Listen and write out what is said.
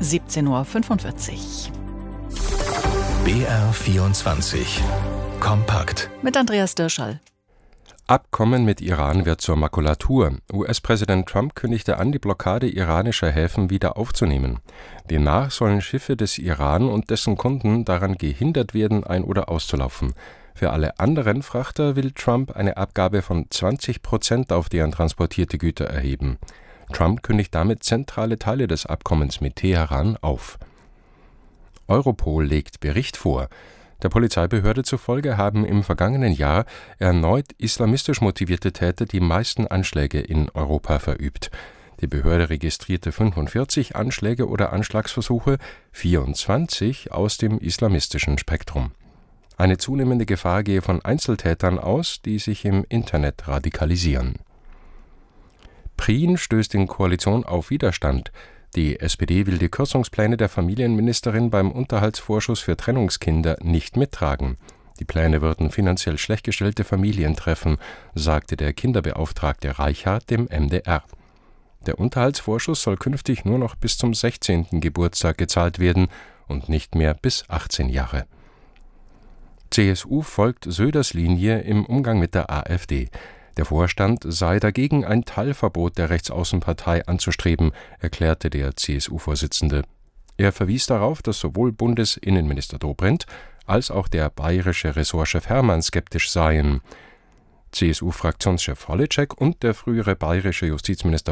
17:45 Uhr. BR24 Kompakt Mit Andreas Dirschall. Abkommen mit Iran wird zur Makulatur. US-Präsident Trump kündigte an, die Blockade iranischer Häfen wieder aufzunehmen. Demnach sollen Schiffe des Iran und dessen Kunden daran gehindert werden, ein- oder auszulaufen. Für alle anderen Frachter will Trump eine Abgabe von 20% auf deren transportierte Güter erheben. Trump kündigt damit zentrale Teile des Abkommens mit Teheran auf. Europol legt Bericht vor. Der Polizeibehörde zufolge haben im vergangenen Jahr erneut islamistisch motivierte Täter die meisten Anschläge in Europa verübt. Die Behörde registrierte 45 Anschläge oder Anschlagsversuche, 24 aus dem islamistischen Spektrum. Eine zunehmende Gefahr gehe von Einzeltätern aus, die sich im Internet radikalisieren. Prien stößt in Koalition auf Widerstand. Die SPD will die Kürzungspläne der Familienministerin beim Unterhaltsvorschuss für Trennungskinder nicht mittragen. Die Pläne würden finanziell schlecht gestellte Familien treffen, sagte der Kinderbeauftragte Reichardt dem MDR. Der Unterhaltsvorschuss soll künftig nur noch bis zum 16. Geburtstag gezahlt werden und nicht mehr bis 18 Jahre. CSU folgt Söders Linie im Umgang mit der AfD. Der Vorstand sei dagegen, ein Teilverbot der Rechtsaußenpartei anzustreben, erklärte der CSU-Vorsitzende. Er verwies darauf, dass sowohl Bundesinnenminister Dobrindt als auch der bayerische Ressortchef Hermann skeptisch seien. CSU-Fraktionschef Holitschek und der frühere bayerische Justizminister